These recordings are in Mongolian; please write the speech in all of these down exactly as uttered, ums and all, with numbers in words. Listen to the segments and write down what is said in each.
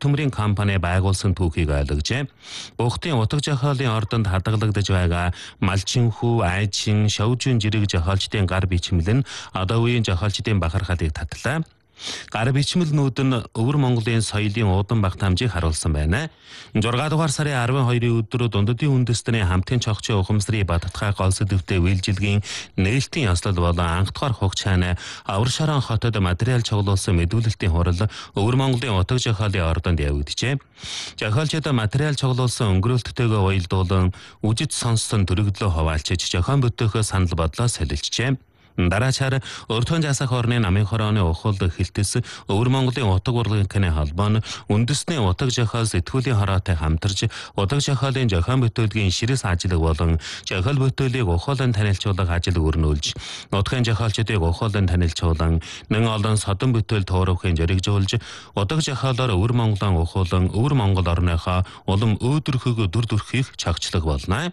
төмрийн компани байгуулсан түүхийг ойлгожээ. Бухтын утга зохиолын ордонд хадгалагдаж байгаа малчин хүү, айчин, шавжин жирэг зохиолчдын гар бичмэл нь одоо үеийн зохиолчдын бахархалыг татлаа. Гар бичмэлнүүд нь Өвөр Монголын соёлын уудан багт хамжийг харуулсан байна. зургаан дугаар сарын арван хоёрын өдөр Дундадын үндэстний хамтын цогцын ухамсарыг баттгах гол сэдвтэй үйлчилгийн нээлтийн ёслол болон анх дахь хугц хааны Авар Шорон хотод материал цуглуулсан мэдүүлэлтийн хурал Өвөр Монголын утга зохиолын ордонд явагдажээ. Зохиолчид материал цуглуулсан өнгөрөлттэйгээ уялдуулан үжид сонссон төрөгдлөө хуваалцаж зохион бүтээхөө санал бодлоо солилжжээ. Дараачаар Өртгөн засах орны намын хорооны ухал эхэлтэс Өвөр Монголын утга урлагийнхны холбоо нь үндэсний утга зохиол сэтгүүлийн хороотой хамтарч утга зохиолын зохион бүтээлгийн ширэс ажил болон зохиол бүтээлийг ухаалан танилцуулах ажил өрнүүлж, нутгийн зохиолчдыг ухаалан танилцуулан, нэн олон содон бүтээл туурахын зоригжуулж, утга зохиолоор Өвөр Монголын ухаалан Өвөр Монгол орныхоо улам өөдрөхөг дүр төрхийг чагчлах болно.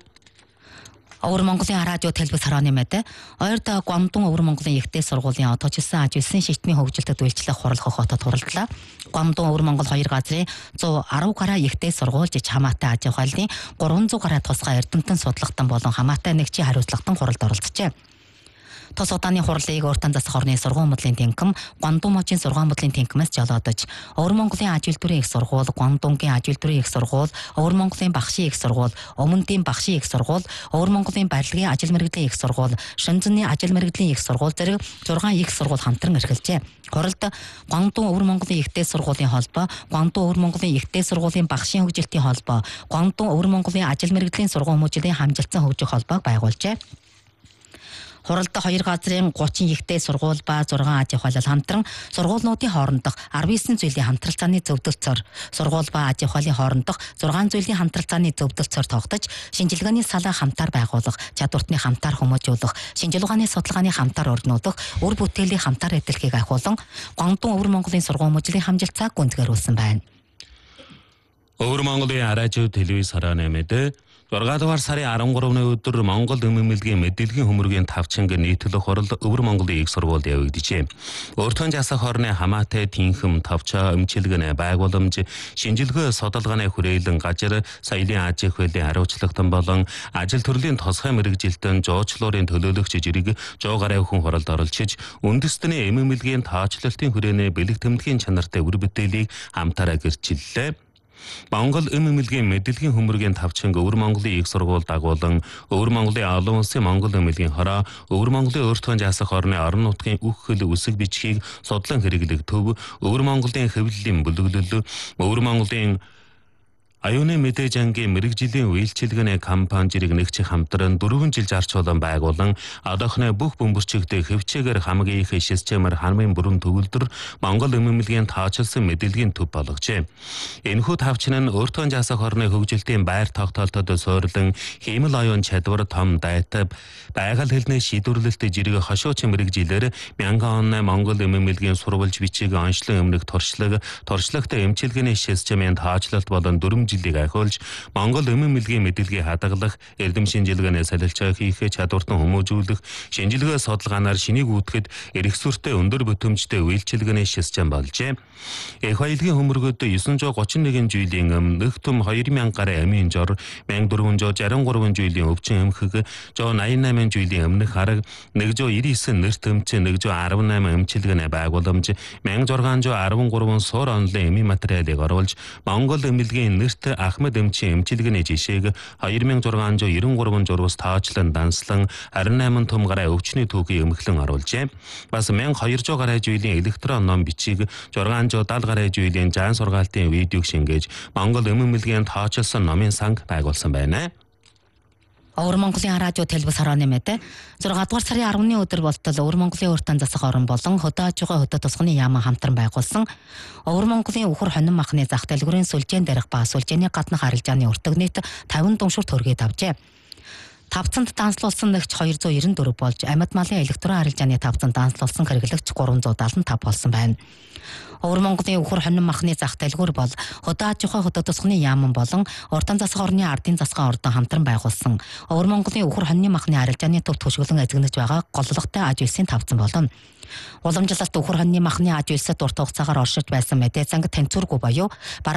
Өвөр Монголын радио телевиз хорооны мэд ойрд Гомдон Өвөр Монголын ихтэй сургуулийн одоожилсан ажилсан шигтмийн хөгжилтэд үйлчлэх хурлах хотод хуралдлаа. Гомдон Өвөр Монгол хоёр газрын зуун арав гаруй ихтэй сургуульч хамаатай аж ахуйлын гурван зуун гаруй тусгай эрдэмтэн судлахтан болон хамаатай нэгжийн хариуцлагатан хуралд оролцжээ. Тус удааны хурлыг Өртгөн засах орны сургууль бодлын тэнхим, Гомдон мужийн сургууль бодлын тэнхимээс жолоодож, Өвөр Монголын аж үйлдвэрийн их сургууль, Гомдонгийн аж үйлдвэрийн их сургууль, Өвөр Монголын багшийн их сургууль, Өмнөдийн багшийн их сургууль, Өвөр Монголын барилгын ажил мэргэжлийн их сургууль, Шөнөзний ажил мэргэжлийн их сургууль зэрэг зургаан их сургууль хамтран эрхэлжээ. Хуралд Гомдон Өвөр Монголын ихтэй сургуулийн холбоо, Гомдон Өвөр Монголын ихтэй сургуулийн багшийн хөгжилтийн холбоо, Гомдон Өвөр Монголын ажил мэргэжлийн сургууль мужийн хамжилсан хөгжих холбоог байгуулжээ. Хуралд хоёр газрын гучин ихтэй сургууль ба зургаан аж ахуйлал хамтран сургуулиудын хоорондох арван девять зүйлийн хамтралцааны зөвдөлцөөр, сургууль ба аж ахуйлын хоорондох зургаан зүйлийн хамтралцааны зөвдөлцөөр тогтож, шинжилгээний салаа хамтаар байгуулах, чадвартны хамтаар хүмүүжүүлэх, шинжил ухааны судалгааны хамтаар өрнүүлэх, үр бүтээлийн хамтаар эдэлхийг ахиулан Гомдон Өвөр Монголын сургууль мужийн хамжилтсааг гүнзгийрүүлсэн байна. Өвөр Монголын радио телевиз хорооны мэд зургаан дугаар сарын арван гуравны өдөр Монгол эмэмэлгийн мэдээллийн хөмөргийн тавчинг нийтлэх хурал Өвөр Монголын их сургуульд явагдажээ. Өртгөн засах орны хамаатай тэнхим, тавчаа, өмчилгэн, байгууламж, шинжилгээ судалгааны хүрээлэн гажир, соёлын аж ахуйлын хариуцлагатан болон ажил төрлийн тусгай мэргэжилтэн жуучлуурын төлөөлөгч жирэг жоо гараа хүн хуралд оролцож, үндэстний эмэмэлгийн тоочлолтын хүрээний бэлэг тэмдгийн чанартай үр бүтээлийг хамтаараа гэрчиллээ. Монгол эмэмэлгийн мэдээллийн хөмөргийн тавчинг Өвөр Монголын их сургууль дагуулан Өвөр Монголын олон улсын Монгол эмэмэлгийн хороо Өвөр Монголын Өртгөн засах орны орон нутгийн үх хөл үсэг бичгийг судлан хэрэглэх төв Өвөр Монголын хэвлэлийн бүлэглэл Өвөр Монголын Аюуны мэдээж ангийн мэрэгжлийн үйлчилгээний компани зэрэг нэгч хамтран дөрвөн жил зарцуулан байгуулан одоохны бүх бөмбөрчигтэй хөвчээгээр хамгийн их системээр хамгийн бүрэн төгөлдөр Монгол эмэмэлгийн таачилсан мэдээллийн төв болгожээ. Энэхүү тавчин нь Өртгөн засах орны хөгжилтийн байр тогтоолтод суурилан хиймэл оюун чадвар том дайтай байгаль хэлний шийдвэрлэлт жирэг хошуучин мэрэгжилээр мянган он Монгол эмэмэлгийн сурвалж бичиг онцлон өмнөх туршлага туршлагатай эмчилгээний системийн таачилалт болон дөрвөн жилийг ахиулж Монгол эмэмэлгийн мэдээллийг хадгалах, эрдэм шинжилгээний солилцоо хийх, чадвартан хүмүүжүүлэх, шинжилгээ судалгаанаар шинийг үүдхэд эрх сүртэй өндөр бүтэмжтэй үйлчилгээний систем болжээ. Эх баялагын хөмөргөд девять три один жилийн өмнөх төм two thousand гаруй амийн жор, fourteen sixty-three жилийн өвчин эмхэг, one hundred eighty-eight жилийн өмнөх хараг, one hundred ninety-nine нэрт эмч, one hundred eighty-eight эмчилгээний байгууламж, six hundred thirty-three суур онлын эмийн материалыг оруулж Монгол эмнэлгийн нэрт Ахмад эмчийн эмчилгээний жишээг two thousand six hundred ninety-three журвас тоочлон данслан twenty-eight том гаруй өвчний түүхийг эмхлэн оруулжээ. Бас twelve hundred гаруй жилийн электрон ном бичиг, six hundred seventy гаруй жилийн жаан сургаалтын видеог шингээж Монгол эмэмэлгийн тоочилсон номын санг байгуулсан байна. Өвөр Монголын радио телевиз хорооны мэд six дугаар сарын ten-ны өдөр болтол Өвөр Монголын Өртгөн засах орон болон хөдөө аж ахуй хөдөө тусганы яаман хамтран байгуулсан Өвөр Монголын Үхэр хонин махны зах дэлгүүрийн сүлжээн дээрх ба сүлжээний гаднах арилжааны өртөгнийт fifty дуншуур төгрөгийг авчээ. Тавцанд данслуулсан нэгч two hundred ninety-four болж амьд малын электрон арилжааны тавцанд данслуулсан хэрэглэгч three hundred seventy-five болсон байна. Өвөр Монголын Үхэр хонин махны зах дэлгүүр бол хөдөө аж ахуй хөдөө тусганы яаман болон Урдан засах орны ардын засгийн ордон хамтран байгуулсан Өвөр Монголын Үхэр хонин махны арилжааны төвд хөшгөлөн эзэгнэж байгаа голлогтой аж үйлсийн тавцан болно. Уламжлалт Үхэр хонин махны аж үйлсэд урт хугацаагаар оршиж байсан мэдээ занг тэнцвэргүй боيو